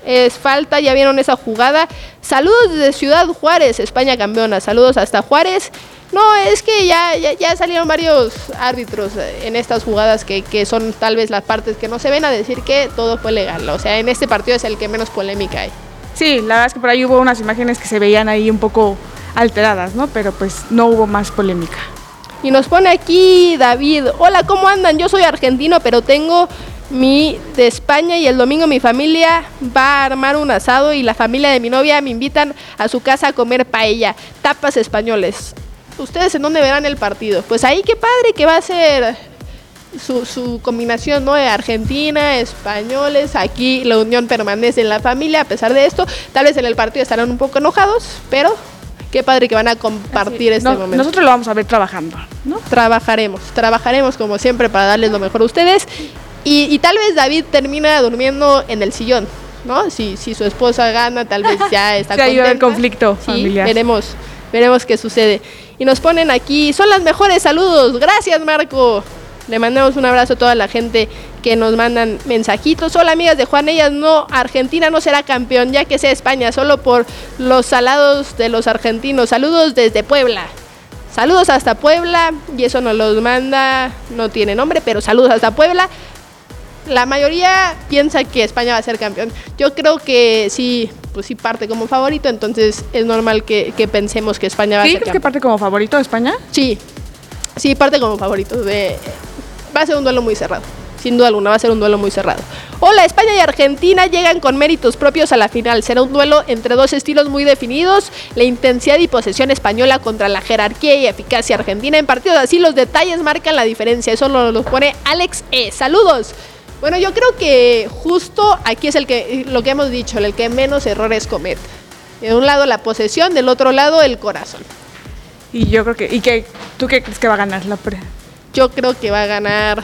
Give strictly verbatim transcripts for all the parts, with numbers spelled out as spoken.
Es falta, ya vieron esa jugada. Saludos desde Ciudad Juárez, España campeona. Saludos hasta Juárez. No, es que ya, ya, ya salieron varios árbitros en estas jugadas que, que son tal vez las partes que no se ven a decir que todo fue legal. O sea, en este partido es el que menos polémica hay. Sí, la verdad es que por ahí hubo unas imágenes que se veían ahí un poco alteradas, ¿no? Pero pues no hubo más polémica. Y nos pone aquí David, hola, ¿cómo andan? Yo soy argentino, pero tengo mi de España y el domingo mi familia va a armar un asado y la familia de mi novia me invitan a su casa a comer paella, tapas españoles. ¿Ustedes en dónde verán el partido? Pues ahí qué padre que va a ser su, su combinación, ¿no? De Argentina, españoles, aquí la unión permanece en la familia a pesar de esto. Tal vez en el partido estarán un poco enojados, pero qué padre que van a compartir Así, este no, momento. Nosotros lo vamos a ver trabajando, ¿no? Trabajaremos, trabajaremos como siempre para darles lo mejor a ustedes. Y, y tal vez David termina durmiendo en el sillón, ¿no? Si, si su esposa gana, tal vez ya está contenta. Sí, hay un conflicto sí, familiar. veremos, veremos qué sucede. Y nos ponen aquí, son las mejores, saludos. Gracias, Marco. Le mandamos un abrazo a toda la gente que nos mandan mensajitos. Hola, amigas de Juan, ellas no, Argentina no será campeón, ya que sea España, solo por los salados de los argentinos. Saludos desde Puebla. Saludos hasta Puebla, y eso nos los manda, no tiene nombre, pero saludos hasta Puebla. La mayoría piensa que España va a ser campeón. Yo creo que sí, pues sí parte como favorito, entonces es normal que, que pensemos que España va ¿Sí? a ser ¿Crees campeón. que parte como favorito de España? Sí, sí, parte como favorito. De, va a ser un duelo muy cerrado, sin duda alguna, va a ser un duelo muy cerrado. Hola, España y Argentina llegan con méritos propios a la final. Será un duelo entre dos estilos muy definidos, la intensidad y posesión española contra la jerarquía y eficacia argentina. En partidos así los detalles marcan la diferencia, eso lo, lo pone Alex E. Saludos. Bueno, yo creo que justo aquí es el que lo que hemos dicho, el que menos errores comete. De un lado la posesión, del otro lado el corazón. Y yo creo que, ¿y qué, tú qué crees que va a ganar la pre? Yo creo que va a ganar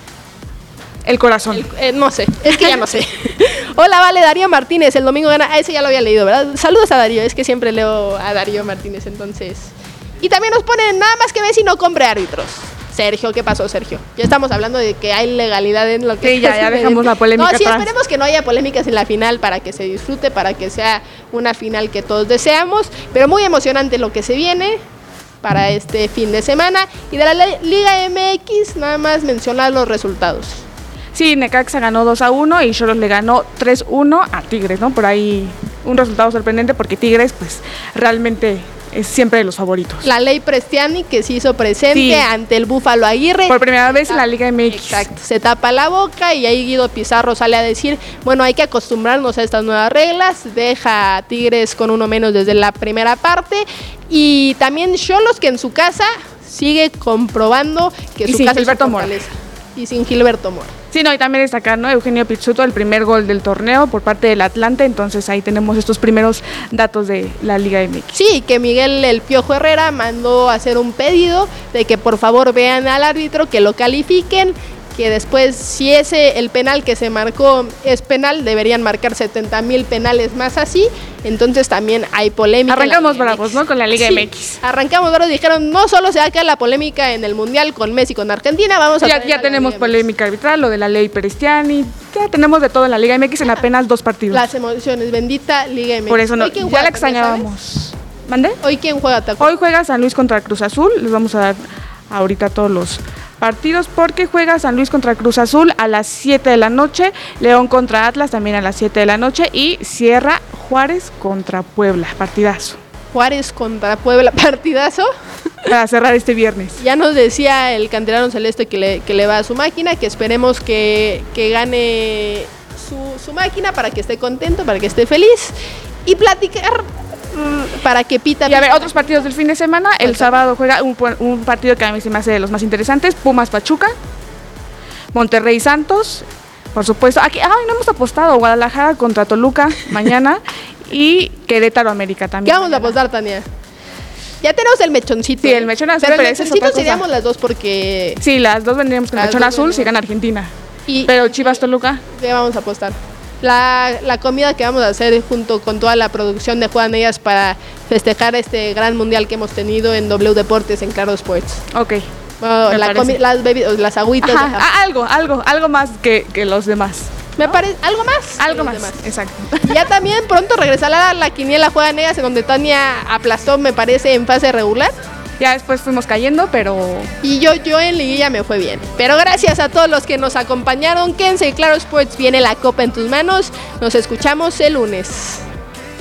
el corazón. El, eh, no sé, es que ya no sé. Hola, vale, Darío Martínez, el domingo gana. Ah, ese ya lo había leído, ¿verdad? Saludos a Darío, es que siempre leo a Darío Martínez, entonces. Y también nos ponen nada más que Messi no compre árbitros. Sergio, ¿qué pasó, Sergio? Ya estamos hablando de que hay legalidad en lo que... Sí, ya, ya dejamos la polémica No, sí, atrás. esperemos que no haya polémicas en la final para que se disfrute, para que sea una final que todos deseamos, pero muy emocionante lo que se viene para este fin de semana. Y de la Liga M X, nada más mencionar los resultados. Sí, Necaxa ganó dos a uno y Xolos le ganó tres uno a Tigres, ¿no? Por ahí un resultado sorprendente porque Tigres, pues, realmente es siempre de los favoritos. La ley Prestiani que se hizo presente sí. ante el Búfalo Aguirre. Por primera vez en la Liga M X. Exacto, se tapa la boca y ahí Guido Pizarro sale a decir, bueno, hay que acostumbrarnos a estas nuevas reglas, deja a Tigres con uno menos desde la primera parte y también Xolos que en su casa sigue comprobando que y su sin casa Gilberto es su fortaleza. Mora. Y sin Gilberto Mora. Sí, no, y también destacar, ¿no? Eugenio Pizzuto, el primer gol del torneo por parte del Atlante, entonces ahí tenemos estos primeros datos de la Liga M X. Sí, que Miguel El Piojo Herrera mandó a hacer un pedido de que por favor vean al árbitro, que lo califiquen, que después, si ese el penal que se marcó es penal, deberían marcar setenta mil penales más así, entonces también hay polémica. Arrancamos bravos, ¿no? Con la Liga sí, M X. Arrancamos bravos, dijeron, no solo se va a quedar la polémica en el Mundial con Messi, con Argentina, vamos a... Ya, ya tenemos polémica arbitral, lo de la ley Prestiani, ya tenemos de todo en la Liga M X en apenas dos partidos. Las emociones, bendita Liga M X. Por eso no, ya la extrañábamos. ¿Mande? ¿Hoy quién juega? ¿Taco? Hoy juega San Luis contra Cruz Azul, les vamos a dar ahorita todos los partidos porque juega San Luis contra Cruz Azul a las siete de la noche, León contra Atlas también a las siete de la noche y cierra Juárez contra Puebla, partidazo. Juárez contra Puebla, partidazo. Para cerrar este viernes. Ya nos decía el canterano celeste que le, que le va a su máquina, que esperemos que, que gane su, su máquina para que esté contento, para que esté feliz y platicar para que Pita... Y a ver, otros partidos del fin de semana. El Exacto. sábado juega un, un partido que a mí se me hace de los más interesantes. Pumas Pachuca, Monterrey Santos, por supuesto. Aquí, ay, no hemos apostado. Guadalajara contra Toluca mañana y Querétaro América también. ¿Qué vamos mañana. a apostar, Tania? Ya tenemos el mechoncito. Sí, el mechón azul. Pero el mechoncito seríamos las dos porque... Sí, las dos vendríamos con el mechón azul si gana Argentina. Y, pero Chivas Toluca. ¿Qué vamos a apostar? La, la comida que vamos a hacer junto con toda la producción de Juan Ellas para festejar este gran mundial que hemos tenido en W Deportes en Claro Sports. Ok. Bueno, la comi- las, bebidas, las agüitas. Ajá, algo, algo, algo más que, que los demás. Me ¿no? parece algo más. Algo más, demás. Exacto. Y ya también pronto regresará la quiniela Juega Negas, en donde Tania aplastó, me parece, en fase regular. Ya después fuimos cayendo, pero... Y yo, yo en liguilla me fue bien. Pero gracias a todos los que nos acompañaron. Quédense, Claro Sports, viene la copa en tus manos. Nos escuchamos el lunes.